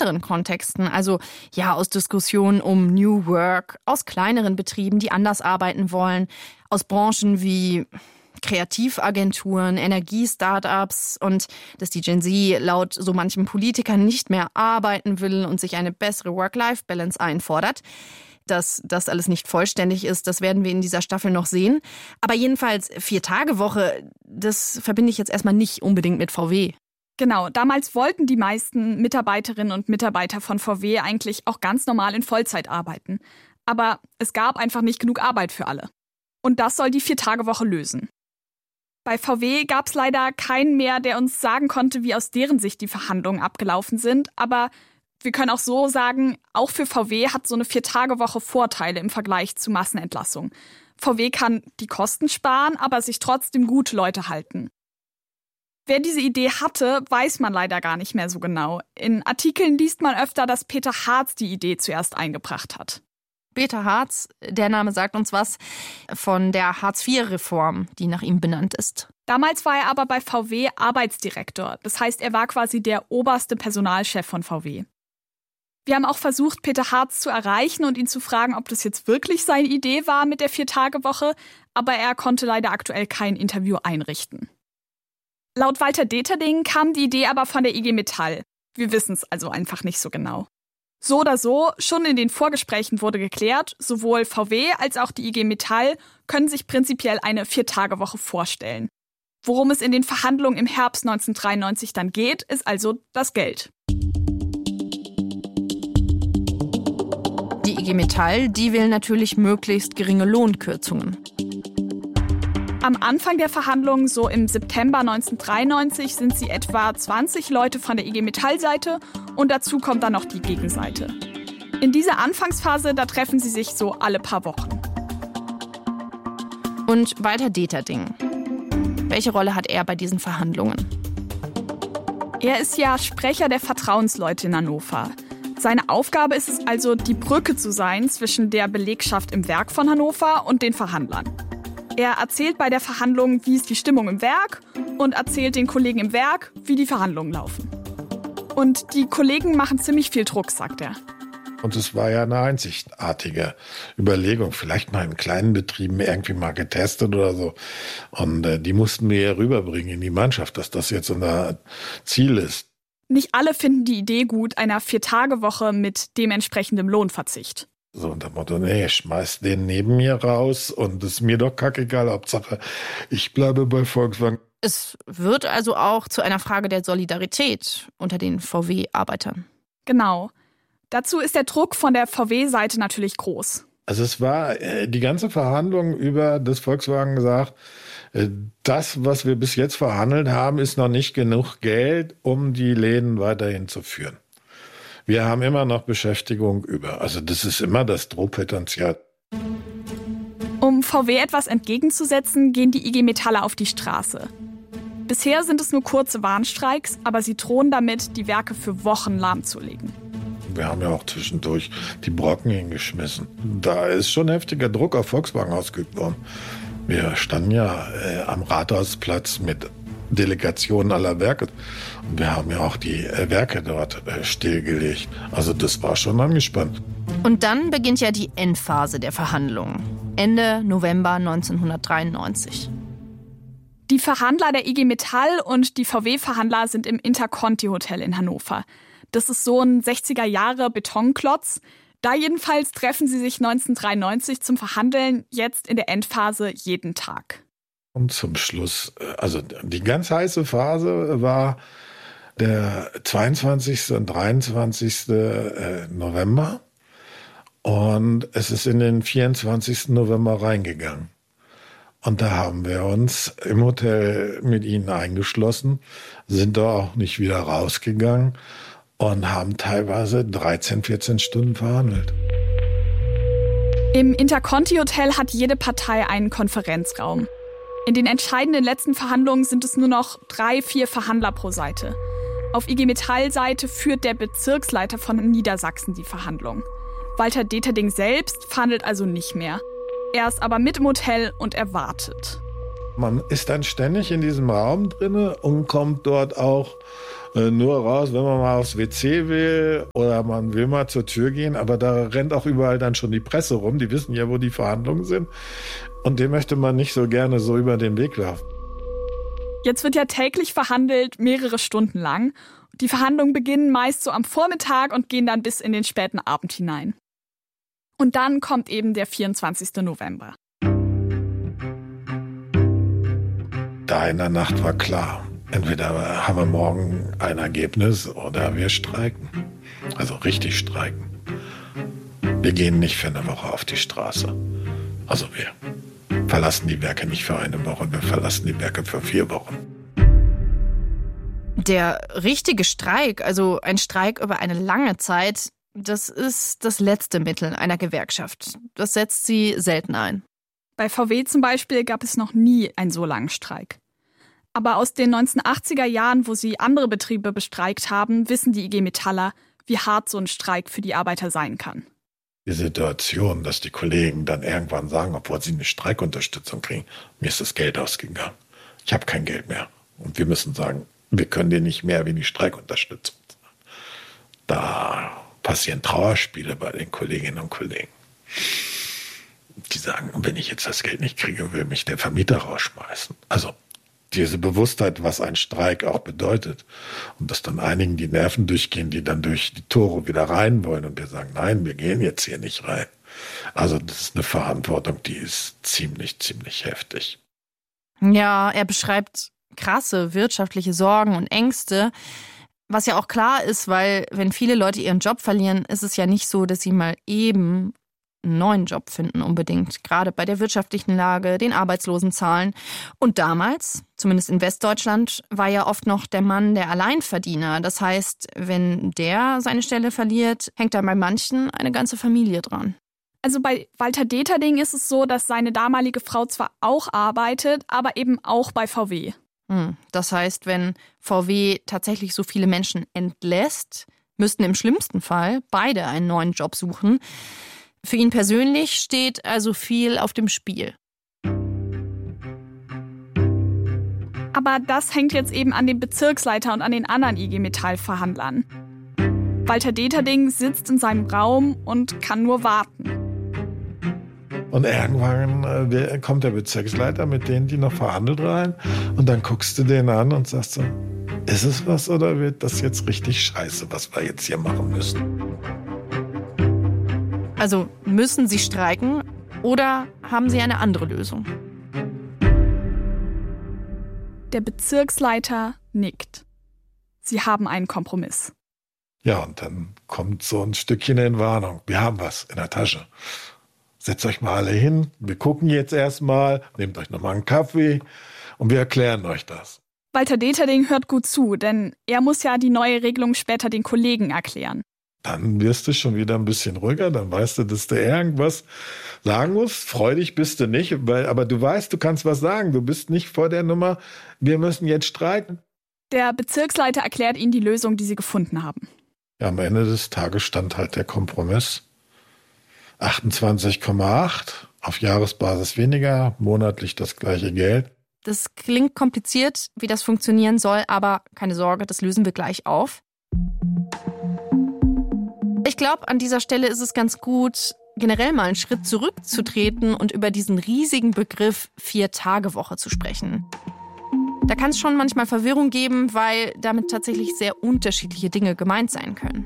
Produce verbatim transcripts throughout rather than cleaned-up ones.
anderen Kontexten. Also ja, aus Diskussionen um New Work, aus kleineren Betrieben, die anders arbeiten wollen, aus Branchen wie Kreativagenturen, Energie-Startups und dass die Gen Z laut so manchem Politiker nicht mehr arbeiten will und sich eine bessere Work-Life-Balance einfordert. Dass das alles nicht vollständig ist, das werden wir in dieser Staffel noch sehen. Aber jedenfalls Vier-Tage-Woche, das verbinde ich jetzt erstmal nicht unbedingt mit V W. Genau, damals wollten die meisten Mitarbeiterinnen und Mitarbeiter von V W eigentlich auch ganz normal in Vollzeit arbeiten. Aber es gab einfach nicht genug Arbeit für alle. Und das soll die Vier-Tage-Woche lösen. Bei V W gab es leider keinen mehr, der uns sagen konnte, wie aus deren Sicht die Verhandlungen abgelaufen sind. Aber wir können auch so sagen, auch für V W hat so eine Vier-Tage-Woche Vorteile im Vergleich zu Massenentlassung. V W kann die Kosten sparen, aber sich trotzdem gute Leute halten. Wer diese Idee hatte, weiß man leider gar nicht mehr so genau. In Artikeln liest man öfter, dass Peter Hartz die Idee zuerst eingebracht hat. Peter Hartz, der Name sagt uns was von der Hartz vier Reform, die nach ihm benannt ist. Damals war er aber bei V W Arbeitsdirektor. Das heißt, er war quasi der oberste Personalchef von V W. Wir haben auch versucht, Peter Hartz zu erreichen und ihn zu fragen, ob das jetzt wirklich seine Idee war mit der Vier-Tage-Woche, aber er konnte leider aktuell kein Interview einrichten. Laut Walter Deterding kam die Idee aber von der I G Metall. Wir wissen es also einfach nicht so genau. So oder so, schon in den Vorgesprächen wurde geklärt, sowohl V W als auch die I G Metall können sich prinzipiell eine Vier-Tage-Woche vorstellen. Worum es in den Verhandlungen im Herbst neunzehnhundertdreiundneunzig dann geht, ist also das Geld. Die I G Metall, die will natürlich möglichst geringe Lohnkürzungen. Am Anfang der Verhandlungen, so im September neunzehnhundertdreiundneunzig, sind sie etwa zwanzig Leute von der I G Metall-Seite und dazu kommt dann noch die Gegenseite. In dieser Anfangsphase, da treffen sie sich so alle paar Wochen. Und Walter Deterding, welche Rolle hat er bei diesen Verhandlungen? Er ist ja Sprecher der Vertrauensleute in Hannover. Seine Aufgabe ist es also, die Brücke zu sein zwischen der Belegschaft im Werk von Hannover und den Verhandlern. Er erzählt bei der Verhandlung, wie ist die Stimmung im Werk und erzählt den Kollegen im Werk, wie die Verhandlungen laufen. Und die Kollegen machen ziemlich viel Druck, sagt er. Und es war ja eine einzigartige Überlegung, vielleicht mal in kleinen Betrieben irgendwie mal getestet oder so. Und äh, die mussten wir ja rüberbringen in die Mannschaft, dass das jetzt unser Ziel ist. Nicht alle finden die Idee gut, einer Vier-Tage-Woche mit dementsprechendem Lohnverzicht. So unter dem Motto, nee, schmeiß den neben mir raus und es ist mir doch kackegal, Hauptsache ich bleibe bei Volkswagen. Es wird also auch zu einer Frage der Solidarität unter den V W-Arbeitern. Genau. Dazu ist der Druck von der V W-Seite natürlich groß. Also es war äh, die ganze Verhandlung über das Volkswagen gesagt, äh, das, was wir bis jetzt verhandelt haben, ist noch nicht genug Geld, um die Läden weiterhin zu führen. Wir haben immer noch Beschäftigung über. Also das ist immer das Drohpotenzial. Um V W etwas entgegenzusetzen, gehen die I G Metaller auf die Straße. Bisher sind es nur kurze Warnstreiks, aber sie drohen damit, die Werke für Wochen lahmzulegen. Wir haben ja auch zwischendurch die Brocken hingeschmissen. Da ist schon heftiger Druck auf Volkswagen ausgeübt worden. Wir standen ja äh, am Rathausplatz mit Delegationen aller Werke. Und wir haben ja auch die äh, Werke dort äh, stillgelegt. Also das war schon angespannt. Und dann beginnt ja die Endphase der Verhandlungen. Ende November neunzehnhundertdreiundneunzig. Die Verhandler der I G Metall und die V W-Verhandler sind im Interconti-Hotel in Hannover. Das ist so ein sechziger-Jahre-Betonklotz. Da jedenfalls treffen sie sich neunzehnhundertdreiundneunzig zum Verhandeln, jetzt in der Endphase jeden Tag. Und zum Schluss, also die ganz heiße Phase war der zweiundzwanzigsten und dreiundzwanzigsten November. Und es ist in den vierundzwanzigsten November reingegangen. Und da haben wir uns im Hotel mit ihnen eingeschlossen, sind da auch nicht wieder rausgegangen und haben teilweise dreizehn, vierzehn Stunden verhandelt. Im Interconti-Hotel hat jede Partei einen Konferenzraum. In den entscheidenden letzten Verhandlungen sind es nur noch drei, vier Verhandler pro Seite. Auf I G Metall-Seite führt der Bezirksleiter von Niedersachsen die Verhandlung. Walter Deterding selbst verhandelt also nicht mehr. Er ist aber mit im Hotel und er wartet. Man ist dann ständig in diesem Raum drinne und kommt dort auch äh, nur raus, wenn man mal aufs W C will oder man will mal zur Tür gehen. Aber da rennt auch überall dann schon die Presse rum. Die wissen ja, wo die Verhandlungen sind. Und dem möchte man nicht so gerne so über den Weg laufen. Jetzt wird ja täglich verhandelt, mehrere Stunden lang. Die Verhandlungen beginnen meist so am Vormittag und gehen dann bis in den späten Abend hinein. Und dann kommt eben der vierundzwanzigster November. Da in der Nacht war klar, entweder haben wir morgen ein Ergebnis oder wir streiken. Also richtig streiken. Wir gehen nicht für eine Woche auf die Straße. Also wir verlassen die Werke nicht für eine Woche, wir verlassen die Werke für vier Wochen. Der richtige Streik, also ein Streik über eine lange Zeit, das ist das letzte Mittel einer Gewerkschaft. Das setzt sie selten ein. Bei V W zum Beispiel gab es noch nie einen so langen Streik. Aber aus den neunzehnhundertachtziger Jahren, wo sie andere Betriebe bestreikt haben, wissen die I G Metaller, wie hart so ein Streik für die Arbeiter sein kann. Die Situation, dass die Kollegen dann irgendwann sagen, obwohl sie eine Streikunterstützung kriegen, mir ist das Geld ausgegangen. Ich habe kein Geld mehr. Und wir müssen sagen, wir können dir nicht mehr wie die Streikunterstützung zahlen. Da passieren Trauerspiele bei den Kolleginnen und Kollegen. Die sagen, wenn ich jetzt das Geld nicht kriege, will mich der Vermieter rausschmeißen. Also diese Bewusstheit, was ein Streik auch bedeutet. Und dass dann einigen die Nerven durchgehen, die dann durch die Tore wieder rein wollen. Und wir sagen, nein, wir gehen jetzt hier nicht rein. Also das ist eine Verantwortung, die ist ziemlich, ziemlich heftig. Ja, er beschreibt krasse wirtschaftliche Sorgen und Ängste. Was ja auch klar ist, weil wenn viele Leute ihren Job verlieren, ist es ja nicht so, dass sie mal eben einen neuen Job finden unbedingt. Gerade bei der wirtschaftlichen Lage, den Arbeitslosenzahlen. Und damals, zumindest in Westdeutschland, war ja oft noch der Mann der Alleinverdiener. Das heißt, wenn der seine Stelle verliert, hängt da bei manchen eine ganze Familie dran. Also bei Walter Deterding ist es so, dass seine damalige Frau zwar auch arbeitet, aber eben auch bei V W. Das heißt, wenn V W tatsächlich so viele Menschen entlässt, müssten im schlimmsten Fall beide einen neuen Job suchen. Für ihn persönlich steht also viel auf dem Spiel. Aber das hängt jetzt eben an dem Bezirksleiter und an den anderen I G Metall-Verhandlern. Walter Deterding sitzt in seinem Raum und kann nur warten. Und irgendwann äh, kommt der Bezirksleiter mit denen, die noch verhandelt, rein. Und dann guckst du den an und sagst so, ist es was oder wird das jetzt richtig scheiße, was wir jetzt hier machen müssen? Also müssen sie streiken oder haben sie eine andere Lösung? Der Bezirksleiter nickt. Sie haben einen Kompromiss. Ja, und dann kommt so ein Stückchen in Warnung. Wir haben was in der Tasche. Setzt euch mal alle hin, wir gucken jetzt erstmal, nehmt euch nochmal einen Kaffee und wir erklären euch das. Walter Deterding hört gut zu, denn er muss ja die neue Regelung später den Kollegen erklären. Dann wirst du schon wieder ein bisschen ruhiger, dann weißt du, dass du irgendwas sagen musst. Freudig bist du nicht, weil, aber du weißt, du kannst was sagen. Du bist nicht vor der Nummer, wir müssen jetzt streiken. Der Bezirksleiter erklärt ihnen die Lösung, die sie gefunden haben. Ja, am Ende des Tages stand halt der Kompromiss. achtundzwanzig Komma acht, auf Jahresbasis weniger, monatlich das gleiche Geld. Das klingt kompliziert, wie das funktionieren soll, aber keine Sorge, das lösen wir gleich auf. Ich glaube, an dieser Stelle ist es ganz gut, generell mal einen Schritt zurückzutreten und über diesen riesigen Begriff Vier-Tage-Woche zu sprechen. Da kann es schon manchmal Verwirrung geben, weil damit tatsächlich sehr unterschiedliche Dinge gemeint sein können.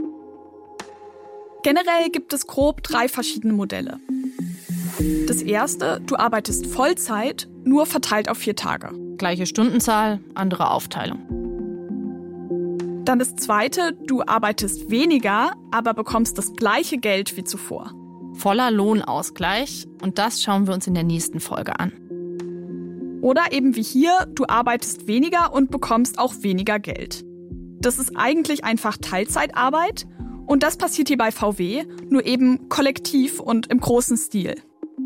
Generell gibt es grob drei verschiedene Modelle. Das erste, du arbeitest Vollzeit, nur verteilt auf vier Tage. Gleiche Stundenzahl, andere Aufteilung. Dann das zweite, du arbeitest weniger, aber bekommst das gleiche Geld wie zuvor. Voller Lohnausgleich, und das schauen wir uns in der nächsten Folge an. Oder eben wie hier, du arbeitest weniger und bekommst auch weniger Geld. Das ist eigentlich einfach Teilzeitarbeit und das passiert hier bei V W, nur eben kollektiv und im großen Stil.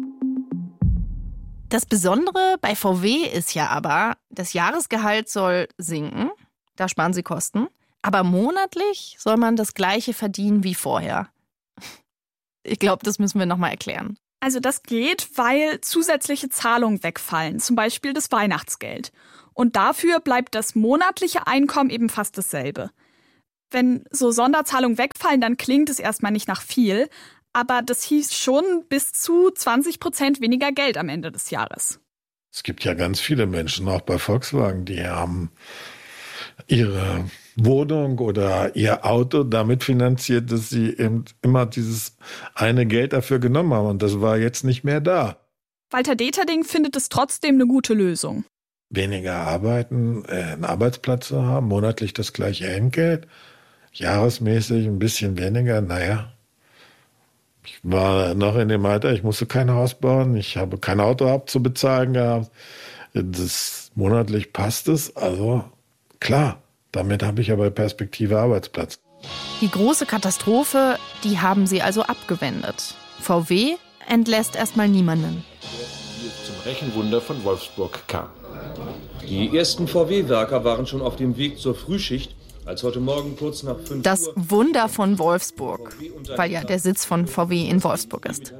Das Besondere bei V W ist ja aber, das Jahresgehalt soll sinken, da sparen sie Kosten, aber monatlich soll man das Gleiche verdienen wie vorher. Ich glaube, das müssen wir nochmal erklären. Also das geht, weil zusätzliche Zahlungen wegfallen, zum Beispiel das Weihnachtsgeld. Und dafür bleibt das monatliche Einkommen eben fast dasselbe. Wenn so Sonderzahlungen wegfallen, dann klingt es erstmal nicht nach viel, aber das hieß schon bis zu zwanzig Prozent weniger Geld am Ende des Jahres. Es gibt ja ganz viele Menschen, auch bei Volkswagen, die haben ihre Wohnung oder ihr Auto damit finanziert, dass sie eben immer dieses eine Geld dafür genommen haben. Und das war jetzt nicht mehr da. Walter Deterding findet es trotzdem eine gute Lösung. Weniger arbeiten, äh, einen Arbeitsplatz zu haben, monatlich das gleiche Entgelt, jahresmäßig ein bisschen weniger, naja. Ich war noch in dem Alter, ich musste kein Haus bauen, ich habe kein Auto abzubezahlen gehabt. Das, monatlich passt es, also klar, damit habe ich aber Perspektive Arbeitsplatz. Die große Katastrophe, die haben sie also abgewendet. V W entlässt erstmal niemanden. Zum Rechenwunder von Wolfsburg kam. Die ersten V W-Werker waren schon auf dem Weg zur Frühschicht, als heute Morgen kurz nach fünf Uhr... Das Wunder von Wolfsburg, weil ja der Sitz von V W in Wolfsburg ist.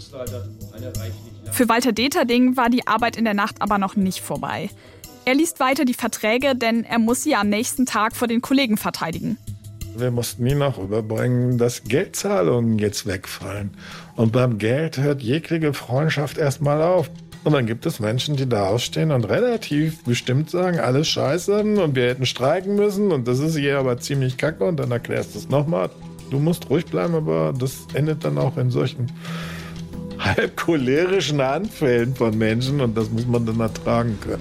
Für Walter Deterding war die Arbeit in der Nacht aber noch nicht vorbei. Er liest weiter die Verträge, denn er muss sie am nächsten Tag vor den Kollegen verteidigen. Wir mussten nie noch überbringen, dass Geldzahlungen jetzt wegfallen. Und beim Geld hört jegliche Freundschaft erstmal auf. Und dann gibt es Menschen, die da ausstehen und relativ bestimmt sagen, alles scheiße und wir hätten streiken müssen und das ist hier aber ziemlich kacke und dann erklärst du es nochmal. Du musst ruhig bleiben, aber das endet dann auch in solchen halb cholerischen Anfällen von Menschen und das muss man dann ertragen können.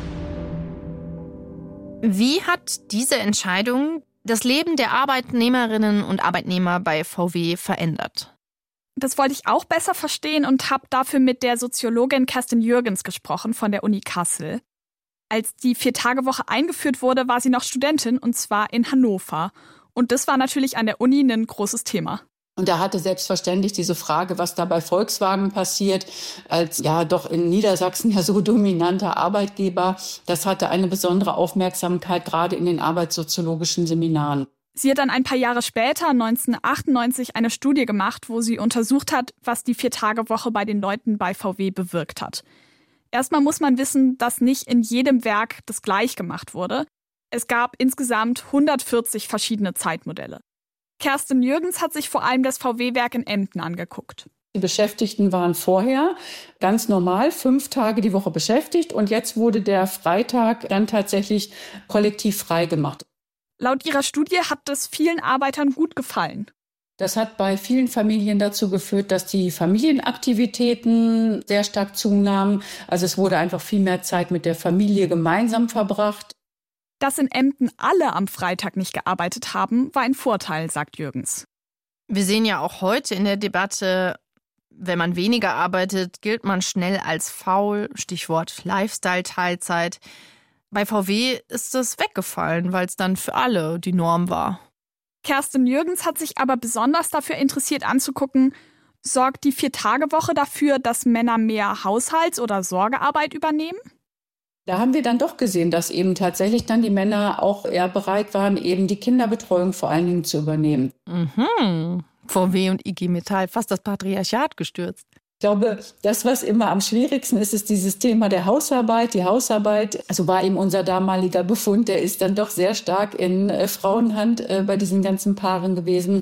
Wie hat diese Entscheidung das Leben der Arbeitnehmerinnen und Arbeitnehmer bei V W verändert? Das wollte ich auch besser verstehen und habe dafür mit der Soziologin Kerstin Jürgens gesprochen von der Uni Kassel. Als die Vier-Tage-Woche eingeführt wurde, war sie noch Studentin und zwar in Hannover. Und das war natürlich an der Uni ein großes Thema. Und da hatte selbstverständlich diese Frage, was da bei Volkswagen passiert, als ja doch in Niedersachsen ja so dominanter Arbeitgeber, das hatte eine besondere Aufmerksamkeit, gerade in den arbeitssoziologischen Seminaren. Sie hat dann ein paar Jahre später, neunzehnhundertachtundneunzig, eine Studie gemacht, wo sie untersucht hat, was die Vier-Tage-Woche bei den Leuten bei V W bewirkt hat. Erstmal muss man wissen, dass nicht in jedem Werk das gleich gemacht wurde. Es gab insgesamt hundertvierzig verschiedene Zeitmodelle. Kerstin Jürgens hat sich vor allem das V W-Werk in Emden angeguckt. Die Beschäftigten waren vorher ganz normal fünf Tage die Woche beschäftigt und jetzt wurde der Freitag dann tatsächlich kollektiv frei gemacht. Laut ihrer Studie hat das vielen Arbeitern gut gefallen. Das hat bei vielen Familien dazu geführt, dass die Familienaktivitäten sehr stark zunahmen. Also es wurde einfach viel mehr Zeit mit der Familie gemeinsam verbracht. Dass in Emden alle am Freitag nicht gearbeitet haben, war ein Vorteil, sagt Jürgens. Wir sehen ja auch heute in der Debatte, wenn man weniger arbeitet, gilt man schnell als faul, Stichwort Lifestyle-Teilzeit. Bei V W ist das weggefallen, weil es dann für alle die Norm war. Kerstin Jürgens hat sich aber besonders dafür interessiert anzugucken, sorgt die Vier-Tage-Woche dafür, dass Männer mehr Haushalts- oder Sorgearbeit übernehmen? Da haben wir dann doch gesehen, dass eben tatsächlich dann die Männer auch eher bereit waren, eben die Kinderbetreuung vor allen Dingen zu übernehmen. Mhm. V W und I G Metall, fast das Patriarchat gestürzt. Ich glaube, das, was immer am schwierigsten ist, ist dieses Thema der Hausarbeit. Die Hausarbeit, also war eben unser damaliger Befund, der ist dann doch sehr stark in äh, Frauenhand äh, bei diesen ganzen Paaren gewesen.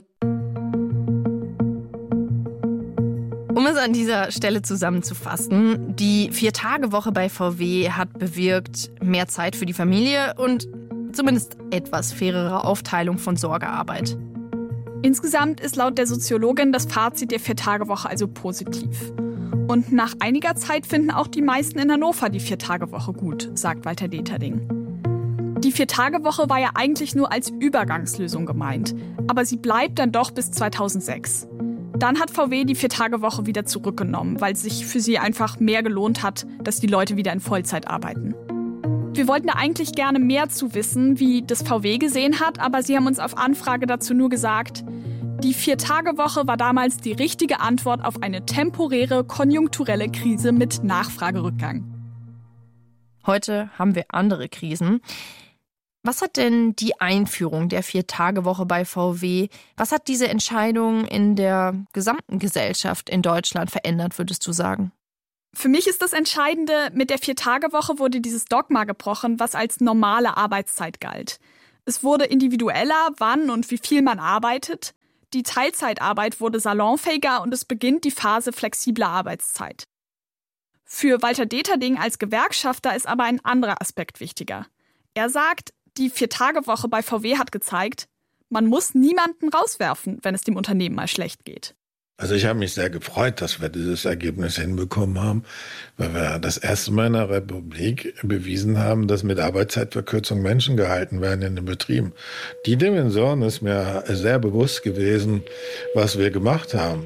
Um es an dieser Stelle zusammenzufassen, die Vier-Tage-Woche bei V W hat bewirkt mehr Zeit für die Familie und zumindest etwas fairere Aufteilung von Sorgearbeit. Insgesamt ist laut der Soziologin das Fazit der Vier-Tage-Woche also positiv. Und nach einiger Zeit finden auch die meisten in Hannover die Vier-Tage-Woche gut, sagt Walter Deterding. Die Vier-Tage-Woche war ja eigentlich nur als Übergangslösung gemeint, aber sie bleibt dann doch bis zweitausendsechs. Dann hat V W die Vier-Tage-Woche wieder zurückgenommen, weil es sich für sie einfach mehr gelohnt hat, dass die Leute wieder in Vollzeit arbeiten. Wir wollten da eigentlich gerne mehr zu wissen, wie das V W gesehen hat, aber sie haben uns auf Anfrage dazu nur gesagt, die Vier-Tage-Woche war damals die richtige Antwort auf eine temporäre, konjunkturelle Krise mit Nachfragerückgang. Heute haben wir andere Krisen. Was hat denn die Einführung der Vier-Tage-Woche bei V W, was hat diese Entscheidung in der gesamten Gesellschaft in Deutschland verändert, würdest du sagen? Für mich ist das Entscheidende, mit der Vier-Tage-Woche wurde dieses Dogma gebrochen, was als normale Arbeitszeit galt. Es wurde individueller, wann und wie viel man arbeitet. Die Teilzeitarbeit wurde salonfähiger und es beginnt die Phase flexibler Arbeitszeit. Für Walter Deterding als Gewerkschafter ist aber ein anderer Aspekt wichtiger. Er sagt, die Vier-Tage-Woche bei V W hat gezeigt, man muss niemanden rauswerfen, wenn es dem Unternehmen mal schlecht geht. Also ich habe mich sehr gefreut, dass wir dieses Ergebnis hinbekommen haben, weil wir das erste Mal in der Republik bewiesen haben, dass mit Arbeitszeitverkürzung Menschen gehalten werden in den Betrieben. Die Dimension ist mir sehr bewusst gewesen, was wir gemacht haben.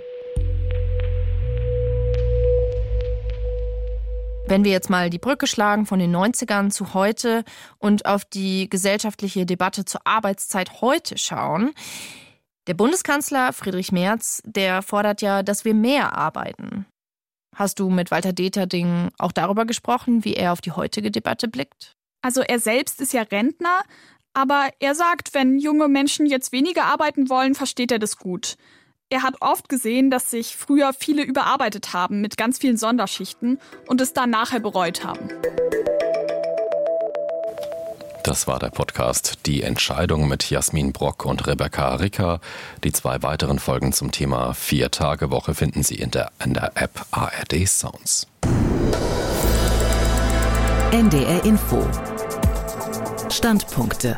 Wenn wir jetzt mal die Brücke schlagen von den neunzigern zu heute und auf die gesellschaftliche Debatte zur Arbeitszeit heute schauen, der Bundeskanzler Friedrich Merz, der fordert ja, dass wir mehr arbeiten. Hast du mit Walter Deterding auch darüber gesprochen, wie er auf die heutige Debatte blickt? Also er selbst ist ja Rentner, aber er sagt, wenn junge Menschen jetzt weniger arbeiten wollen, versteht er das gut. Er hat oft gesehen, dass sich früher viele überarbeitet haben mit ganz vielen Sonderschichten und es dann nachher bereut haben. Das war der Podcast Die Entscheidung mit Jasmin Brock und Rebecca Ricker. Die zwei weiteren Folgen zum Thema Vier-Tage-Woche finden Sie in der, in der App A R D Sounds. N D R Info. Standpunkte.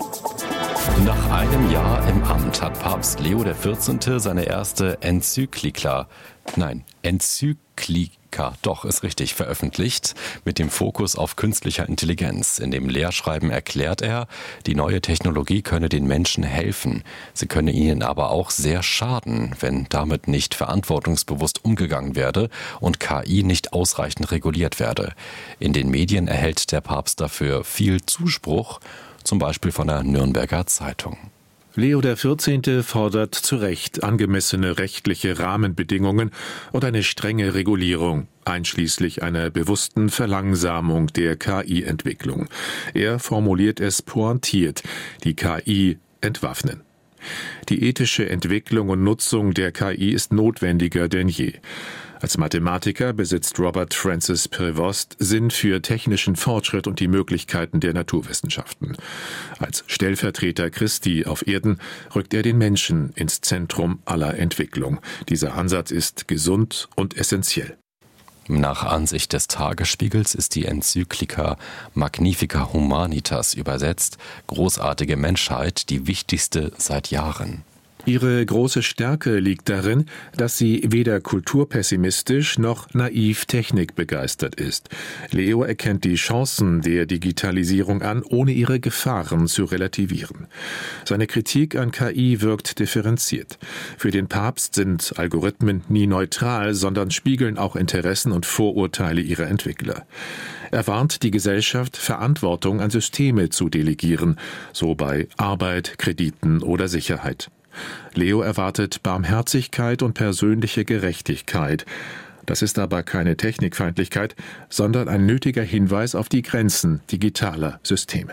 Nach einem Jahr im Amt hat Papst Leo der vierzehnte seine erste Enzyklika, nein, Enzyklika, doch, ist richtig, veröffentlicht, mit dem Fokus auf künstlicher Intelligenz. In dem Lehrschreiben erklärt er, die neue Technologie könne den Menschen helfen. Sie könne ihnen aber auch sehr schaden, wenn damit nicht verantwortungsbewusst umgegangen werde und K I nicht ausreichend reguliert werde. In den Medien erhält der Papst dafür viel Zuspruch, zum Beispiel von der Nürnberger Zeitung. Leo der vierzehnte fordert zu Recht angemessene rechtliche Rahmenbedingungen und eine strenge Regulierung, einschließlich einer bewussten Verlangsamung der K I-Entwicklung. Er formuliert es pointiert: die K I entwaffnen. Die ethische Entwicklung und Nutzung der K I ist notwendiger denn je. Als Mathematiker besitzt Robert Francis Prevost Sinn für technischen Fortschritt und die Möglichkeiten der Naturwissenschaften. Als Stellvertreter Christi auf Erden rückt er den Menschen ins Zentrum aller Entwicklung. Dieser Ansatz ist gesund und essentiell. Nach Ansicht des Tagesspiegels ist die Enzyklika Magnifica Humanitas übersetzt, großartige Menschheit, die wichtigste seit Jahren. Ihre große Stärke liegt darin, dass sie weder kulturpessimistisch noch naiv technikbegeistert ist. Leo erkennt die Chancen der Digitalisierung an, ohne ihre Gefahren zu relativieren. Seine Kritik an K I wirkt differenziert. Für den Papst sind Algorithmen nie neutral, sondern spiegeln auch Interessen und Vorurteile ihrer Entwickler. Er warnt die Gesellschaft, Verantwortung an Systeme zu delegieren, so bei Arbeit, Krediten oder Sicherheit. Leo erwartet Barmherzigkeit und persönliche Gerechtigkeit. Das ist aber keine Technikfeindlichkeit, sondern ein nötiger Hinweis auf die Grenzen digitaler Systeme.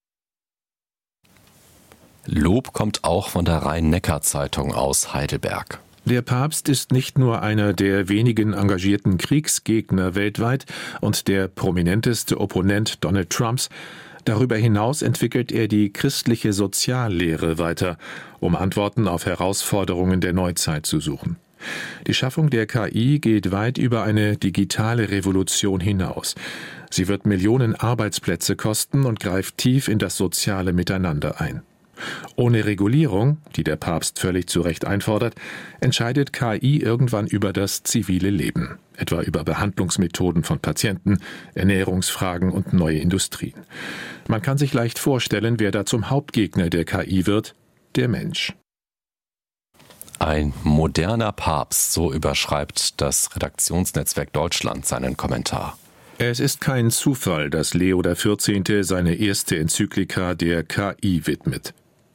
Lob kommt auch von der Rhein-Neckar-Zeitung aus Heidelberg. Der Papst ist nicht nur einer der wenigen engagierten Kriegsgegner weltweit und der prominenteste Opponent Donald Trumps. Darüber hinaus entwickelt er die christliche Soziallehre weiter, um Antworten auf Herausforderungen der Neuzeit zu suchen. Die Schaffung der K I geht weit über eine digitale Revolution hinaus. Sie wird Millionen Arbeitsplätze kosten und greift tief in das soziale Miteinander ein. Ohne Regulierung, die der Papst völlig zu Recht einfordert, entscheidet K I irgendwann über das zivile Leben, etwa über Behandlungsmethoden von Patienten, Ernährungsfragen und neue Industrien. Man kann sich leicht vorstellen, wer da zum Hauptgegner der K I wird: der Mensch. Ein moderner Papst, so überschreibt das Redaktionsnetzwerk Deutschland seinen Kommentar. Es ist kein Zufall, dass Leo der vierzehnte seine erste Enzyklika der K I widmet.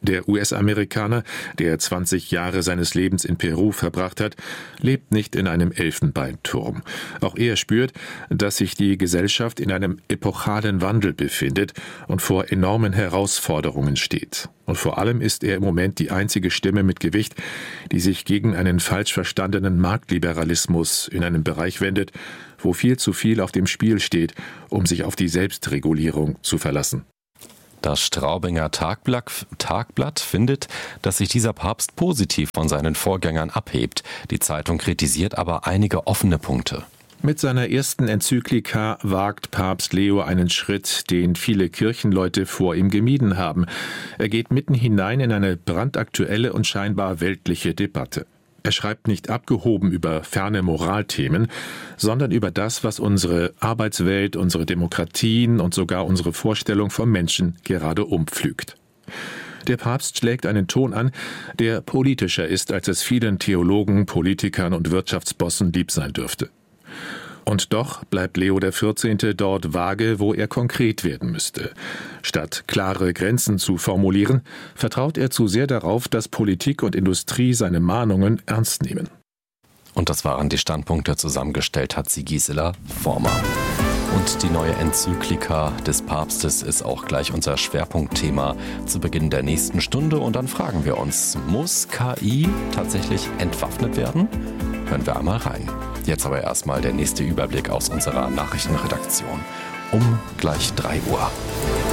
Der U S-Amerikaner, der zwanzig Jahre seines Lebens in Peru verbracht hat, lebt nicht in einem Elfenbeinturm. Auch er spürt, dass sich die Gesellschaft in einem epochalen Wandel befindet und vor enormen Herausforderungen steht. Und vor allem ist er im Moment die einzige Stimme mit Gewicht, die sich gegen einen falsch verstandenen Marktliberalismus in einem Bereich wendet, wo viel zu viel auf dem Spiel steht, um sich auf die Selbstregulierung zu verlassen. Das Straubinger Tagblatt, Tagblatt findet, dass sich dieser Papst positiv von seinen Vorgängern abhebt. Die Zeitung kritisiert aber einige offene Punkte. Mit seiner ersten Enzyklika wagt Papst Leo einen Schritt, den viele Kirchenleute vor ihm gemieden haben. Er geht mitten hinein in eine brandaktuelle und scheinbar weltliche Debatte. Er schreibt nicht abgehoben über ferne Moralthemen, sondern über das, was unsere Arbeitswelt, unsere Demokratien und sogar unsere Vorstellung vom Menschen gerade umpflügt. Der Papst schlägt einen Ton an, der politischer ist, als es vielen Theologen, Politikern und Wirtschaftsbossen lieb sein dürfte. Und doch bleibt Leo der vierzehnte dort vage, wo er konkret werden müsste. Statt klare Grenzen zu formulieren, vertraut er zu sehr darauf, dass Politik und Industrie seine Mahnungen ernst nehmen. Und das waren die Standpunkte, zusammengestellt hat sie Gisela Former. Und die neue Enzyklika des Papstes ist auch gleich unser Schwerpunktthema zu Beginn der nächsten Stunde. Und dann fragen wir uns, muss K I tatsächlich entwaffnet werden? Hören wir einmal rein. Jetzt aber erstmal der nächste Überblick aus unserer Nachrichtenredaktion. Um gleich drei Uhr.